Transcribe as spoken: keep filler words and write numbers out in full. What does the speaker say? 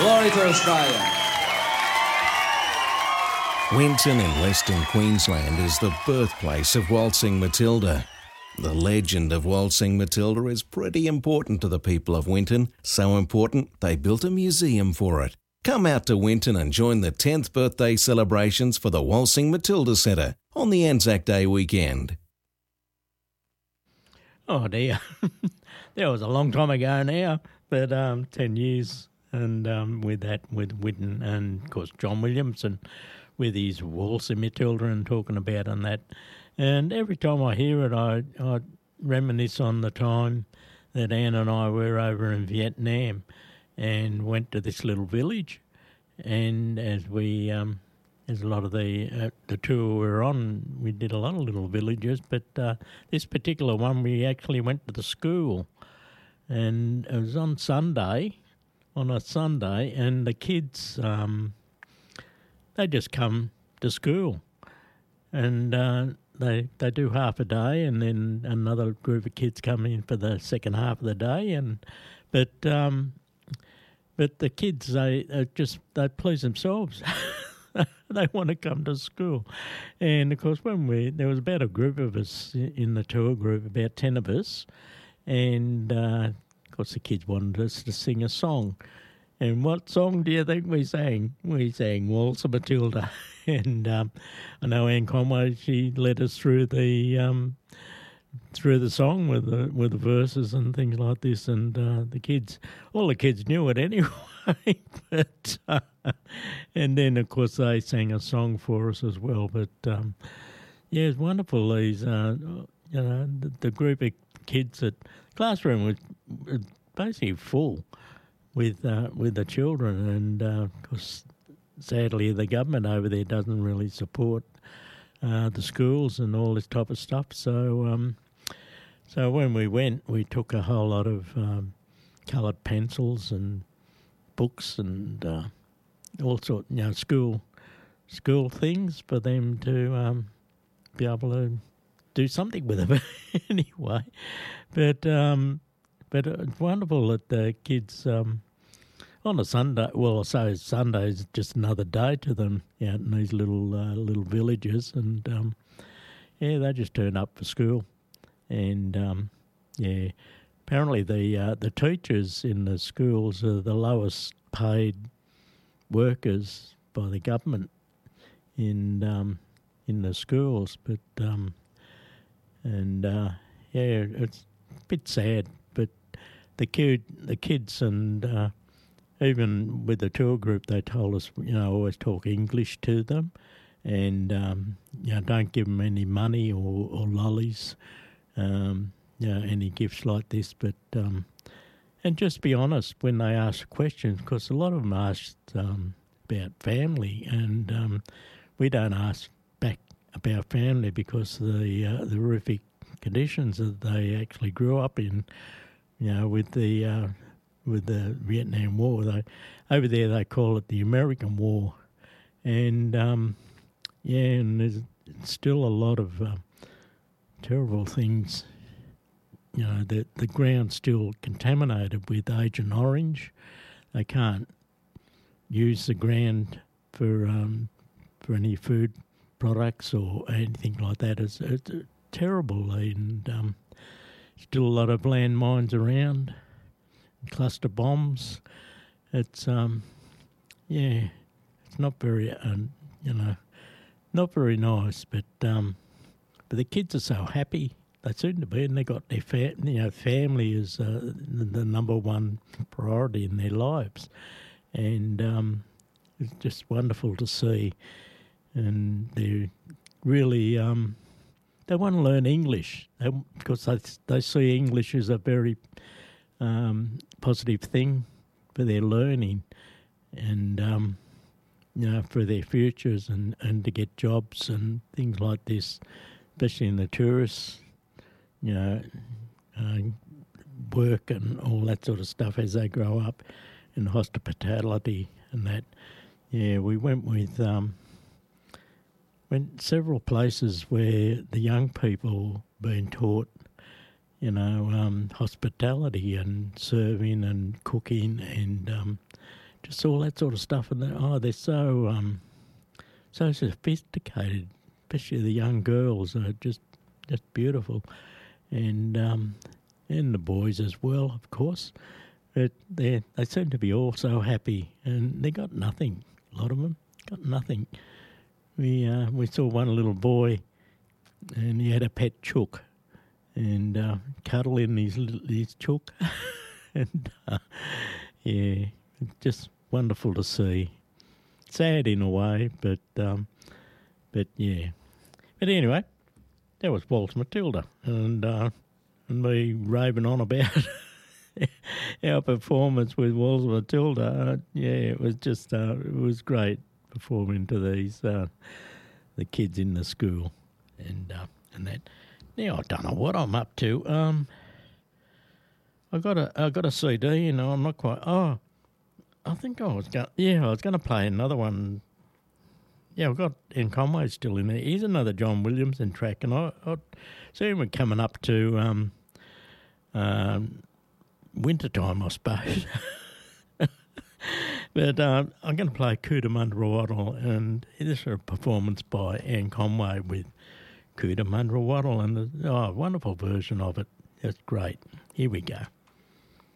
Glory to Australia. Winton in Western Queensland is the birthplace of Waltzing Matilda. The legend of Waltzing Matilda is pretty important to the people of Winton, so important they built a museum for it. Come out to Winton and join the tenth birthday celebrations for the Waltzing Matilda Centre on the Anzac Day weekend. Oh dear, that was a long time ago now, but um, ten years, and um, with that, with Winton and of course John Williamson with his Waltzing Matilda and talking about on that. And every time I hear it, I, I reminisce on the time that Anne and I were over in Vietnam and went to this little village. And as we, um, as a lot of the uh, the tour we were on, we did a lot of little villages. But uh, this particular one, we actually went to the school, and it was on Sunday, on a Sunday, and the kids, um, they just come to school, and uh, They they do half a day, and then another group of kids come in for the second half of the day. And but um, but the kids they, they just they please themselves. They want to come to school, and of course when we there was about a group of us in the tour group, about ten of us, and uh, of course the kids wanted us to sing a song. And what song do you think we sang? We sang Waltzing Matilda. And um, I know Anne Conway, she led us through the um, through the song with the with the verses and things like this. And uh, the kids, all the kids knew it anyway. but uh, and then of course they sang a song for us as well. But um, yeah, it's wonderful. These uh, you know the, the group of kids at classroom was, was basically full with uh, with the children, and uh, of course. Sadly, the government over there doesn't really support uh, the schools and all this type of stuff. So, um, so when we went, we took a whole lot of um, coloured pencils and books and uh, all sort, you know, school school things for them to um, be able to do something with them anyway. But um, but it's wonderful that the kids. Um, On a Sunday, well, so Sunday's just another day to them out in these little uh, little villages, and um, yeah, they just turn up for school, and um, yeah, apparently the uh, the teachers in the schools are the lowest paid workers by the government in um, in the schools, but um, and uh, yeah, it's a bit sad, but the kid, the kids and uh, even with the tour group, they told us, you know, always talk English to them, and um, you know, don't give them any money or, or lollies, um, you know, any gifts like this. But um, and just be honest when they ask questions, because a lot of them ask um, about family, and um, we don't ask back about family because of the uh, the horrific conditions that they actually grew up in, you know, with the. Uh, with the Vietnam War. They, over there they call it the American War. And, um, yeah, and there's still a lot of uh, terrible things. You know, the, the ground's still contaminated with Agent Orange. They can't use the ground for um, for any food products or anything like that. It's, it's terrible, and um, still a lot of landmines around. Cluster bombs. It's um, yeah, it's not very uh, you know, not very nice. But um, but the kids are so happy. They seem to be, and they got their fa- you know family is uh, the, the number one priority in their lives, and um, it's just wonderful to see. And they really um, they want to learn English they, because they they see English as a very Um, positive thing for their learning, and um, you know, for their futures, and, and to get jobs and things like this, especially in the tourists, you know, uh, work and all that sort of stuff as they grow up, in hospitality and that. Yeah, we went with um, went several places where the young people been taught. You know, um, hospitality and serving and cooking and um, just all that sort of stuff. And they, oh, they're so um, so sophisticated, especially the young girls are just just beautiful, and um, and the boys as well, of course. But they they seem to be all so happy, and they got nothing. A lot of them got nothing. We uh, we saw one little boy, and he had a pet chook, and uh, cuddle in his his chook, and uh, yeah, just wonderful to see. Sad in a way, but um, but yeah. But anyway, that was Waltz Matilda, and uh, and me raving on about our performance with Waltz Matilda. Uh, yeah, it was just uh, it was great performing to these uh, the kids in the school, and uh, and that. Now I don't know what I'm up to. Um, I got a I got a C D, you know. I'm not quite. Oh, I think I was going. Yeah, I was going to play another one. Yeah, I've got Ian Conway still in there. He's another John Williamson track, and I, I see him coming up to um, um, winter time, I suppose. But um, I'm going to play Cootamundra and this is a performance by Ian Conway with Cootamundra, and oh, a wonderful version of it. It's great. Here we go.